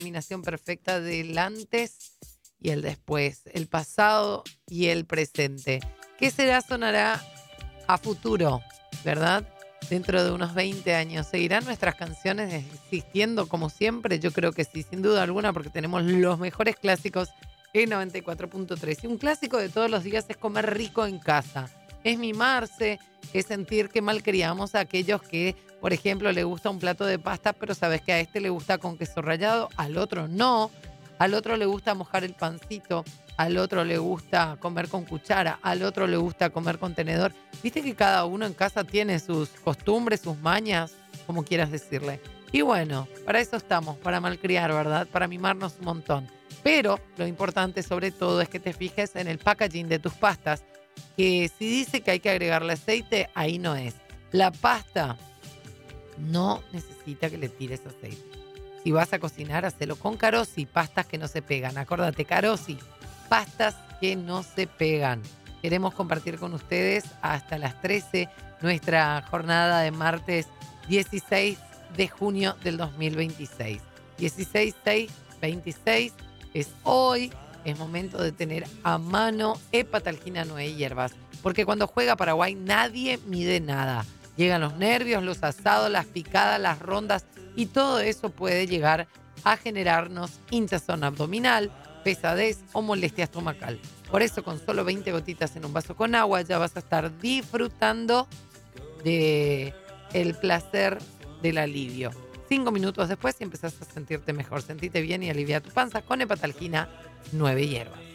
combinación perfecta del antes y el después, el pasado y el presente. ¿Qué será, sonará a futuro, verdad? Dentro de unos 20 años, ¿seguirán nuestras canciones existiendo como siempre? Yo creo que sí, sin duda alguna, porque tenemos los mejores clásicos en 94.3. Y un clásico de todos los días es comer rico en casa. Es mimarse, es sentir que mal criamos a aquellos que, por ejemplo, le gusta un plato de pasta, pero sabes que a este le gusta con queso rallado, al otro no. Al otro le gusta mojar el pancito, al otro le gusta comer con cuchara, al otro le gusta comer con tenedor. Viste que cada uno en casa tiene sus costumbres, sus mañas, como quieras decirle. Y bueno, para eso estamos, para malcriar, ¿verdad? Para mimarnos un montón. Pero lo importante sobre todo es que te fijes en el packaging de tus pastas, que si dice que hay que agregarle aceite, ahí no es. La pasta no necesita que le tires aceite. Si vas a cocinar, hacelo con Carosi, pastas que no se pegan. Acordate, Carosi, pastas que no se pegan. Queremos compartir con ustedes hasta las 13 nuestra jornada de martes 16 de junio del 2026. 16, 6, 26 es hoy. Es momento de tener a mano Hepatalgina Noé y hierbas. Porque cuando juega Paraguay nadie mide nada. Llegan los nervios, los asados, las picadas, las rondas y todo eso puede llegar a generarnos hinchazón abdominal, pesadez o molestia estomacal. Por eso con solo 20 gotitas en un vaso con agua ya vas a estar disfrutando de el placer del alivio. 5 minutos después y empezás a sentirte mejor. Sentite bien y alivia tu panza con Hepatalgina 9 hierbas.